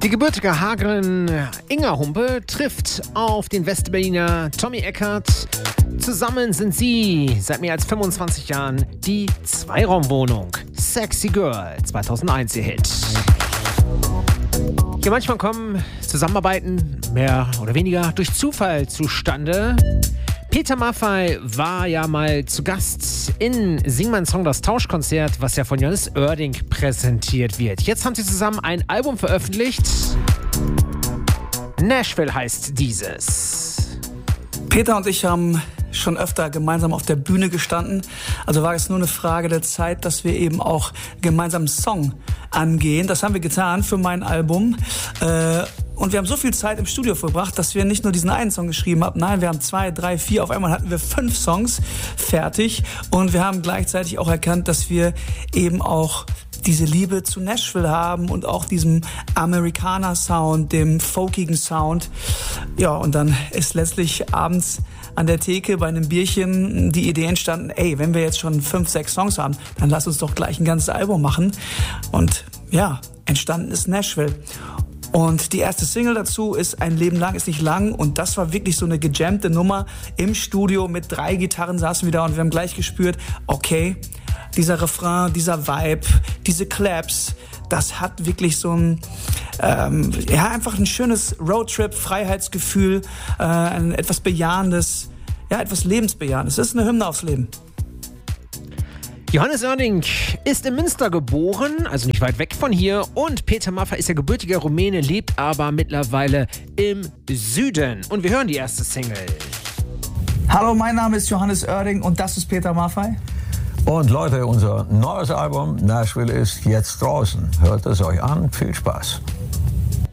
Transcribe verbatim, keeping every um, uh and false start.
Die gebürtige Hagerin Inga Humpe trifft auf den Westberliner Tommy Eckert. Zusammen sind sie seit mehr als fünfundzwanzig Jahren die Zweiraumwohnung. Sexy Girl, zweitausendeins ihr Hit. Ja, manchmal kommen Zusammenarbeiten mehr oder weniger durch Zufall zustande. Peter Maffay war ja mal zu Gast in Sing mein Song, das Tauschkonzert, was ja von Johannes Oerding präsentiert wird. Jetzt haben sie zusammen ein Album veröffentlicht. Nashville heißt dieses. Peter und ich haben schon öfter gemeinsam auf der Bühne gestanden. Also war es nur eine Frage der Zeit, dass wir eben auch gemeinsam einen Song angehen. Das haben wir getan für mein Album. Äh, Und wir haben so viel Zeit im Studio verbracht, dass wir nicht nur diesen einen Song geschrieben haben. Nein, wir haben zwei, drei, vier. Auf einmal hatten wir fünf Songs fertig. Und wir haben gleichzeitig auch erkannt, dass wir eben auch diese Liebe zu Nashville haben und auch diesem Amerikaner-Sound, dem folkigen Sound. Ja, und dann ist letztlich abends an der Theke bei einem Bierchen die Idee entstanden, ey, wenn wir jetzt schon fünf, sechs Songs haben, dann lass uns doch gleich ein ganzes Album machen. Und ja, entstanden ist Nashville. Und die erste Single dazu ist Ein Leben lang ist nicht lang. Und das war wirklich so eine gejammte Nummer im Studio. Mit drei Gitarren saßen wir da und wir haben gleich gespürt, okay, dieser Refrain, dieser Vibe, diese Claps, das hat wirklich so ein, ähm, ja, einfach ein schönes Roadtrip-Freiheitsgefühl, äh, ein etwas Bejahendes, ja, etwas Lebensbejahendes. Das ist eine Hymne aufs Leben. Johannes Oerding ist in Münster geboren, also nicht weit weg von hier. Und Peter Maffay ist ja gebürtiger Rumäne, lebt aber mittlerweile im Süden. Und wir hören die erste Single. Hallo, mein Name ist Johannes Oerding und das ist Peter Maffay. Und Leute, unser neues Album Nashville ist jetzt draußen. Hört es euch an. Viel Spaß.